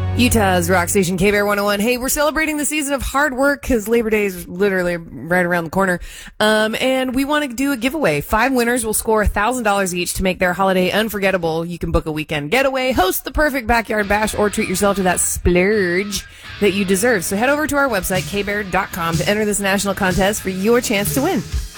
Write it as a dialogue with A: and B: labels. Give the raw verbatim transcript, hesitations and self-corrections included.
A: Utah's rock station, K-Bear one oh one. Hey, we're celebrating the season of hard work because Labor Day is literally right around the corner. Um, and we want to do a giveaway. Five winners will score one thousand dollars each to make their holiday unforgettable. You can book a weekend getaway, host the perfect backyard bash, or treat yourself to that splurge that you deserve. So head over to our website, k bear dot com, to enter this national contest for your chance to win.